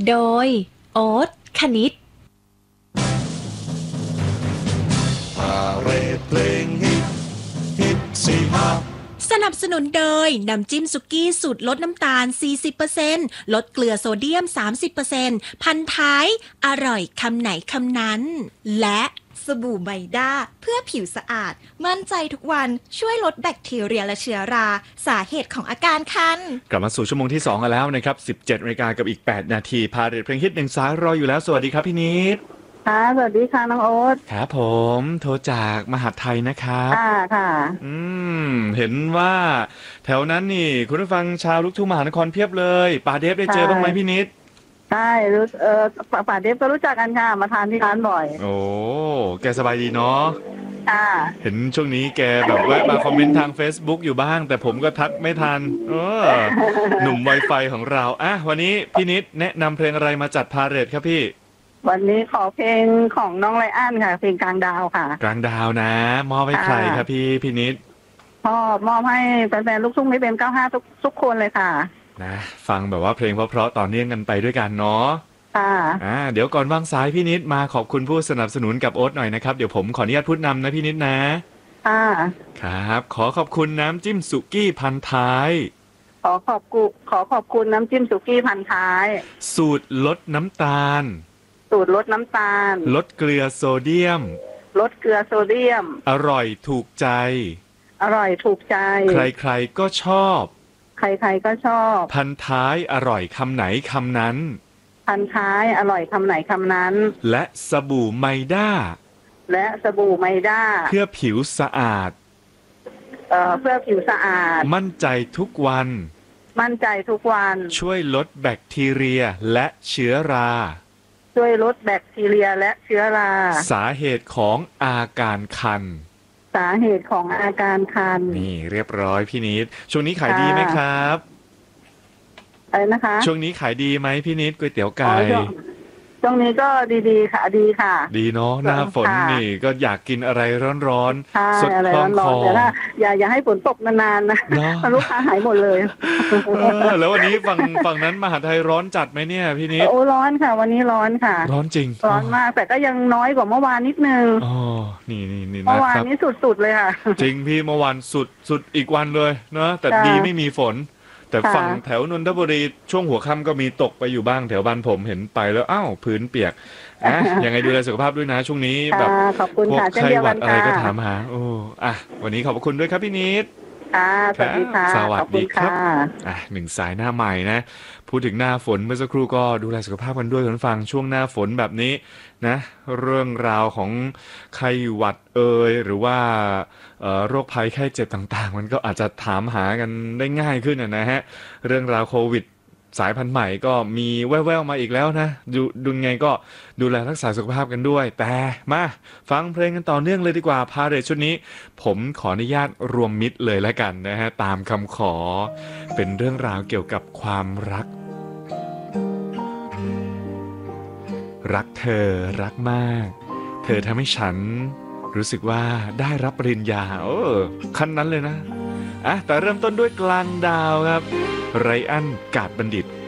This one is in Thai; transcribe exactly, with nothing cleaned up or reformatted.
โดยโอ๊ตคณิตพาเรดเพลงฮิตฮิตสี่ห้าสนับสนุนโดยน้ำจิ้มสุกี้สูตรลดน้ำตาล สี่สิบเปอร์เซ็นต์ ลดเกลือโซเดียม สามสิบเปอร์เซ็นต์ พันท้ายอร่อยคำไหนคำนั้นและสบู่ไมด้าเพื่อผิวสะอาดมั่นใจทุกวันช่วยลดแบคทีเรียและเชื้อราสาเหตุของอาการคันกลับมาสู่ชั่วโมงที่สองกันแล้วนะครับสิบเจ็ดนาฬิกากับอีกแปดนาทีพาเรดเพลงฮิตหนึ่งสายรออยู่แล้วสวัสดีครับพี่นิดค่ะสวัสดีค่ะน้องโอ๊ตครับผมโทรจากมหาไทยนะครับค่ะค่ะอืมเห็นว่าแถวนั้นนี่คุณผู้ฟังชาวลูกทุ่งมหานครเพียบเลยป่าเดฟได้เจอบ้างไหมพี่นิดใช่รู้เออป่าเดฟก็รู้จักกันค่ะมาทานที่ร้านบ่อยโอ้แกสบายดีเนาะค่ะเห็นช่วงนี้แกแบบแวะมาคอมเมนต์ทาง Facebook อยู่บ้างแต่ผมก็ทักไม่ทันเออหนุ่ม Wi-Fi ของเราอ่ะวันนี้พี่นิดแนะนำเพลงอะไรมาจัดพาเรดครับพี่วันนี้ขอเพลงของน้องไรอันค่ะเพลงกลางดาวค่ะกลางดาวนะมอบให้ใครครับพี่พี่นิดมอบมอบให้แฟนๆลูกทุ่งไม่เป็นเก้าห้าทุกทุกคนเลยค่ะนะฟังแบบว่าเพลงเพราะๆต่อเนื่องกันไปด้วยกันเนาะค่ะอ่าเดี๋ยวก่อนวางสายพี่นิดมาขอบคุณผู้สนับสนุนกับโอ๊ตหน่อยนะครับเดี๋ยวผมขออนุญาตพูดนำนะพี่นิดนะค่ะครับขอขอบคุณน้ำจิ้มสุกี้พันท้ายขอขอบคุณขอขอบคุณน้ำจิ้มสุกี้พันท้ายสูตรลดน้ำตาลสูตรลดน้ำตาลลดเกลือโซเดียมลดเกลือโซเดียมอร่อยถูกใจอร่อยถูกใจใครๆก็ชอบใครๆก็ชอบพันท้ายอร่อยคำไหนคำนั้นพันท้ายอร่อยคำไหนคำนั้นและสบู่ไมด้าและสบู่ไมด้าเพื่อผิวสะอาดเอ่อเพื่อผิวสะอาดมั่นใจทุกวันมั่นใจทุกวันช่วยลดแบคทีเรียและเชื้อราช่วยลดแบคทีเรียและเชื้อราสาเหตุของอาการคันสาเหตุของอาการคันนี่เรียบร้อยพี่นิดช่วงนี้ขายดีไหมครับอะไรนะคะช่วงนี้ขายดีไหมพี่นิดก๋วยเตี๋ยวไก่ช่วงนี้ก็ดีๆค่ะดีค่ะดีเนาะหน้าฝนนี่ก็อยากกินอะไรร้อนๆสดคล่องคอแต่ถ้าอย่าอย่าให้ฝนตกนานๆนะลูกค้าหายหมดเลยแล้ววันนี้ฝั่งฝั่งนั้นมหาไทยร้อนจัดไหมเนี่ยพี่นิดโอ้ร้อนค่ะวันนี้ร้อนค่ะร้อนจริงร้อนมากแต่ก็ยังน้อยกว่าเมื่อวานนิดนึงอ๋อนี่นี่นี่เมื่อวานนี้สุดๆเลยค่ะจริงพี่เมื่อวานสุดสุดอีกวันเลยเนาะแต่ดีไม่มีฝนแต่ฝั่งแถวนนทบุรีช่วงหัวค่ำก็มีตกไปอยู่บ้างแถวบ้านผมเห็นไปแล้วอ้าวพื้นเปียกอ่ะยังไงดูแลสุขภาพด้วยนะช่วงนี้แบบพวกไข้หวัดอะไรก็ถามหาโอ้อ่ะวันนี้ขอบคุณด้วยครับพี่นิดค่ะสวัสดีค่ะสวัสดีครับอ่ะหนึ่งสายหน้าใหม่นะพูดถึงหน้าฝนเมื่อสักครู่ก็ดูแลสุขภาพกันด้วยคุณฟังช่วงหน้าฝนแบบนี้นะเรื่องราวของไข้หวัดเอ่ยหรือว่าโรคภัยไข้เจ็บต่างๆมันก็อาจจะถามหากันได้ง่ายขึ้นนะฮะเรื่องราวโควิดสายพันธุ์ใหม่ก็มีแว่วๆมาอีกแล้วนะดูดูไงก็ดูแลรักษาสุขภาพกันด้วยแต่มาฟังเพลงกันต่อเนื่องเลยดีกว่าพาเรดชุดนี้ผมขออนุญาตรวมมิตรเลยแล้วกันนะฮะตามคำขอเป็นเรื่องราวเกี่ยวกับความรักรักเธอรักมากเธอทำให้ฉันรู้สึกว่าได้รับปริญญาโอ้ขั้นนั้นเลยนะอ่ะแต่เริ่มต้นด้วยกลางดาวครับไรอันกาดบัณฑิต